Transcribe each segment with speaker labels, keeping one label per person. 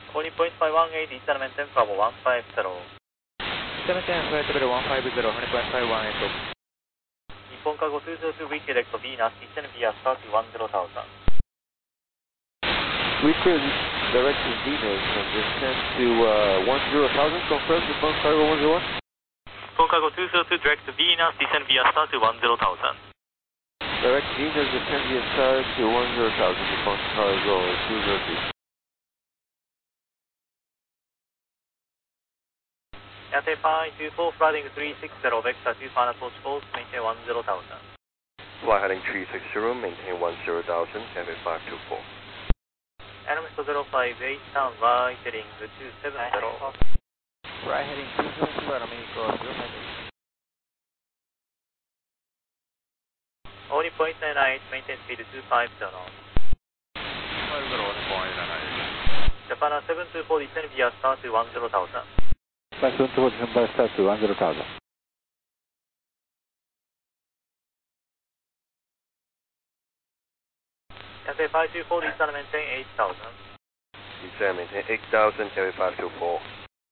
Speaker 1: Calling point 518, Eastern maintain Bravo 150.
Speaker 2: Maintain flight level 150, honey point 518.
Speaker 1: Nippon Cargo 202, reach direct Venus, Eastern via start to 10,000.
Speaker 3: Return direct to Venus and descend to 10,000, confirm Nippon Cargo 101.
Speaker 1: Nippon Cargo 202, direct to Venus, descend via start to 10,000.
Speaker 3: Direct Venus, descend via start to 10,000, Nippon Cargo 202.
Speaker 1: Yate Pi 24, flying 360, vector 2 final approach course, maintain 10,000.
Speaker 3: Fly heading 360, maintain 10,000, Yate 524.
Speaker 1: Elemento 058, down right heading 270.
Speaker 2: Right heading 270, Americo 058.
Speaker 1: Only point 98, maintain speed 250.
Speaker 2: 50, only point 98.
Speaker 1: Japan 724, descend via start to 10,000.
Speaker 4: 724, descend via start to 10,000.
Speaker 1: Yate 524, descend maintain 8,000.
Speaker 3: Descend maintain 8,000, Yate 524.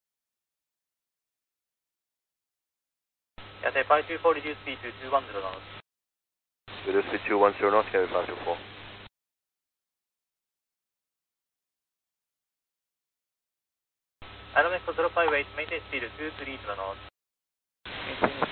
Speaker 1: Yate 524, reduce speed to 210 knots.
Speaker 3: Reduce speed 210 knots, Yate 524.
Speaker 1: Elemento 058, maintain speed 230 knots.
Speaker 2: Maintain